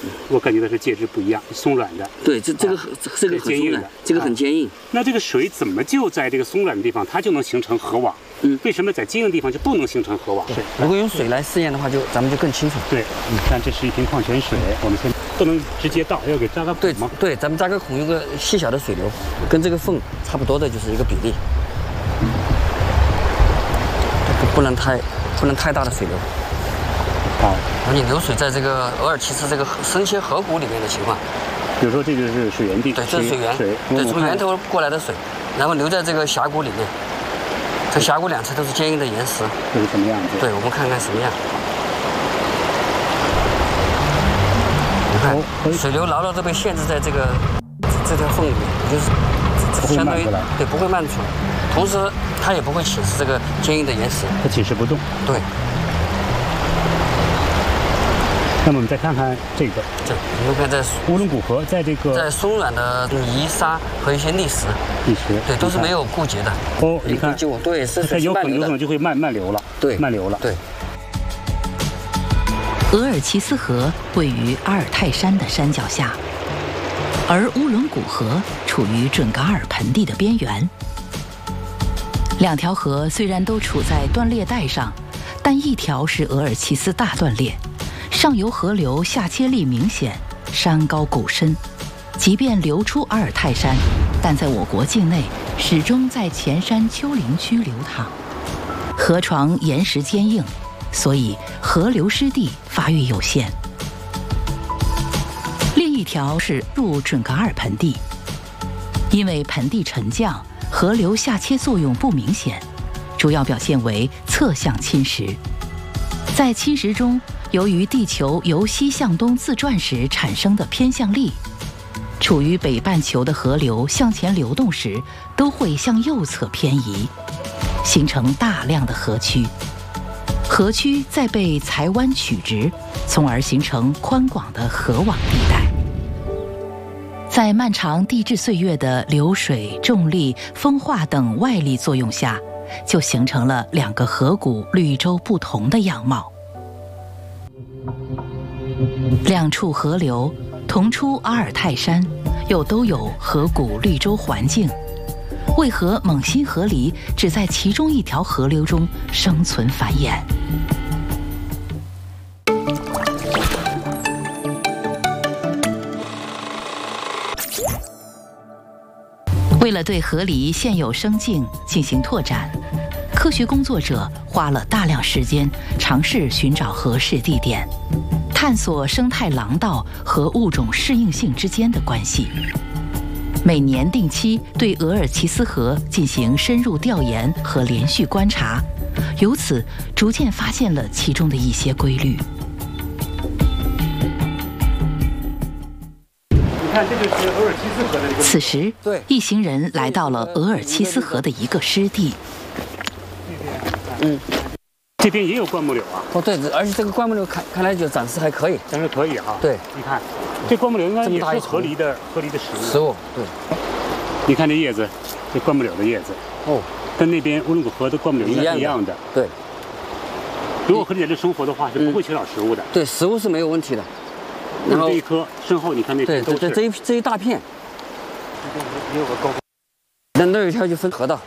我感觉到是介质不一样，松软的。 对，这个很坚硬的， 这个很坚硬。 那这个水怎么就在这个松软的地方它就能形成河网？为什么在坚硬的地方就不能形成河网？ 对，如果用水来试验的话，咱们就更清楚。 对，你看这是一瓶矿泉水，我们先不能直接倒，要给扎个孔吗？ 对，咱们扎个孔，有个细小的水流，跟这个缝差不多的就是一个比例。不能太大的水流。 好， 你流水在这个额尔齐斯这个深切河谷里面的情况， 比如说这就是水源地， 对，这是水源，对，从源头过来的水，然后流在这个峡谷里面。这峡谷两侧都是坚硬的岩石， 这是什么样子？ 对，我们看看什么样。你看，水流牢牢地被限制在这条缝里面，就是相当于对不会漫出来，同时它也不会侵蚀这个坚硬的岩石， 它侵蚀不动。 对。 那么我们再看看这个， 你们看在乌伦古河，在松软的泥沙和一些砾石，对，都是没有固结的。 哦，你看， 对，是它有可能就会慢流了， 对， 慢流了， 对。 额尔齐斯河位于阿尔泰山的山脚下，而乌伦古河处于准噶尔盆地的边缘。两条河虽然都处在断裂带上，但一条是额尔齐斯大断裂。上游河流下切力明显，山高谷深，即便流出阿尔泰山，但在我国境内始终在前山丘陵区流淌。河床岩石坚硬，所以河流湿地发育有限。另一条是入准噶尔盆地，因为盆地沉降，河流下切作用不明显，主要表现为侧向侵蚀。在侵蚀中，由于地球由西向东自转时产生的偏向力，处于北半球的河流向前流动时都会向右侧偏移，形成大量的河曲。河曲再被裁弯曲直，从而形成宽广的河网地带。在漫长地质岁月的流水、重力、风化等外力作用下，就形成了两个河谷绿洲不同的样貌。两处河流同出阿尔泰山，又都有河谷绿洲环境，为何蒙辛河狸只在其中一条河流中生存繁衍？为了对河狸现有生境进行拓展，科学工作者花了大量时间尝试寻找合适地点，探索生态廊道和物种适应性之间的关系。每年定期对额尔齐斯河进行深入调研和连续观察，由此逐渐发现了其中的一些规律。 你看，这就是额尔齐斯河的这个。 此时，一行人来到了额尔齐斯河的一个湿地。 这边也有灌木柳啊。 哦，对，而且这个灌木柳看来就长势还可以， 长势可以哈。 对， 你看，这灌木柳应该也是河狸的食物。 对， 你看这叶子，这灌木柳的叶子， 哦， 跟那边乌伦古河的灌木柳应该是一样的。 对， 如果河狸在这生活的话，是不会缺少食物的。 对，食物是没有问题的。 然后这一棵身后，你看那对，这一大片， 也有个高。 那有一条就分河道。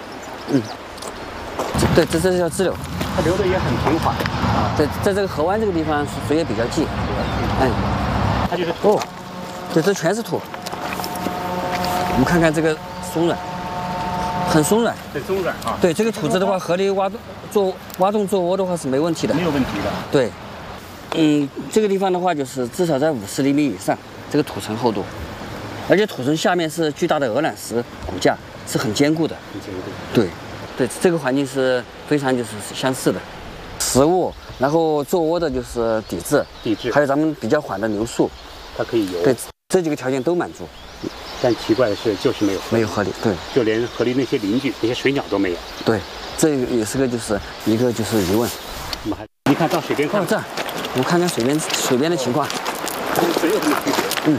对，这叫支流， 它流的也很平缓。 在这个河湾这个地方水也比较近。 它就是土。 对，这全是土。我们看看这个松软，很松软。 很松软啊。 对，这个土质的话，河里挖洞做窝的话是没问题的。 没有问题的。 对。这个地方的话，就是至少在50厘米以上，这个土层厚度，而且土层下面是巨大的鹅卵石骨架，是很坚固的。 很坚固。 对，这个环境是非常就是相似的，食物，然后做窝的就是底质，还有咱们比较缓的流速， 它可以游。 对，这几个条件都满足。 但奇怪的是，就是没有河狸。对，就连河狸那些邻居那些水鸟都没有。 对，这也是一个就是疑问。 你看到水边看。 这儿。我们看看水边的情况。 水有什么区别？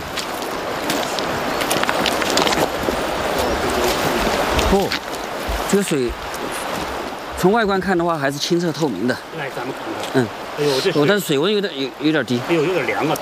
这个水从外观看的话还是清澈透明的。 来，咱们看看。 但是水温有点低。 有点凉啊。